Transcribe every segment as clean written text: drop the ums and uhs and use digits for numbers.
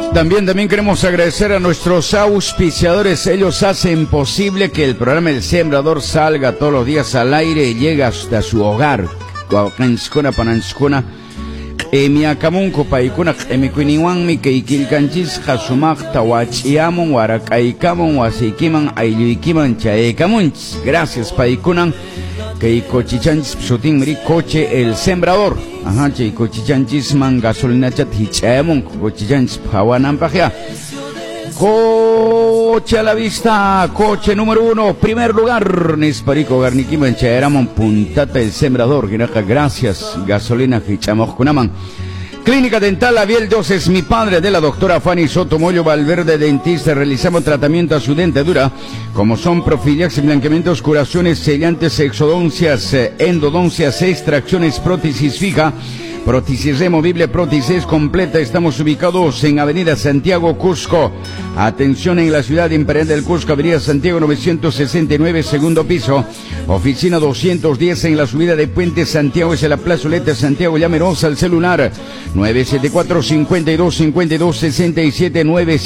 También queremos agradecer a nuestros auspiciadores. Ellos hacen posible que el programa El Sembrador salga todos los días al aire y llegue hasta su hogar. Mi akamunko paikuna emikuiniwanmi keikilkanchis hasumaq tawachiamun warakaykamun wasiykiman aylluykiman chaykamunchis. Gracias paikunan keikochichanchis shutinmiri coche El Sembrador. Ajá, chaykochichanchis man gasolinachat hichayamun cochichanchis pawanampajya. Coche a la vista, coche número 1, primer lugar, Nisparico Garniquiman Chayaramon Puntata El Sembrador, gracias, gasolina Hichamos Kunaman. Clínica Dental Abiel Dios es mi padre, de la doctora Fanny Sotomoyo Valverde, dentista. Realizamos tratamiento a su dentadura, como son profilaxis, blanqueamientos, curaciones, sellantes, exodoncias, endodoncias, extracciones, prótesis fija, prótesis removible, prótesis completa. Estamos ubicados en Avenida Santiago, Cusco. Atención, en la ciudad imperial del Cusco, Avenida Santiago 969, segundo piso. Oficina 210 en la subida de Puente Santiago, es en la plazoleta Santiago. Llameros al celular 974-52-52-67,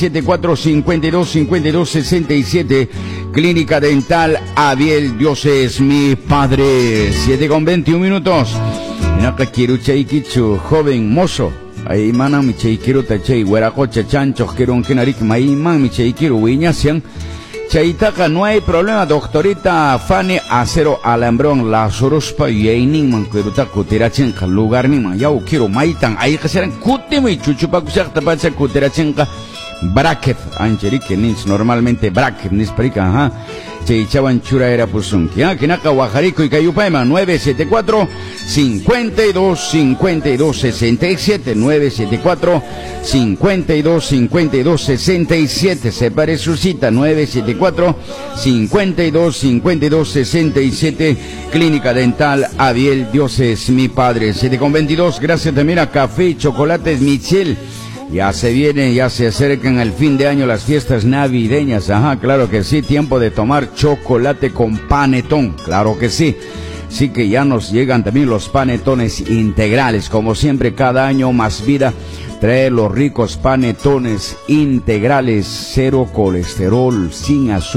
974-52-52-67. Clínica Dental Abiel Dios es mi padre. 7:21. Naka quiero chaikichu, joven mozo. Ahí mana mi chaikiru tachay, hueracocha chancho, quiero un kenarik, maí man mi chaikiru, wiñasian. Chaitaka, no hay problema, doctorita Fanny Acero Alambrón, la sorospa y eining man, quiero tacuterachenka, lugar ni man, yau quiero maitan, ahí que serán cutimo y chuchupacusak tapacha cuterachenka, bracket, ancherique nins, normalmente bracket, nis perica, ajá. Cheichaban chura era pusunki, Kinaka Guajarico y Cayupaima, 974-52-52-67, 974-52-52-67, separe su cita, 974-52-52-67, Clínica Dental Abiel Dios es mi padre. 7:22, gracias también a Café y Chocolates Michel. Ya se viene, ya se acercan al fin de año las fiestas navideñas. Ajá, claro que sí, tiempo de tomar chocolate con panetón, claro que sí. Sí que ya nos llegan también los panetones integrales. Como siempre, cada año Más Vida trae los ricos panetones integrales, cero colesterol, sin azúcar.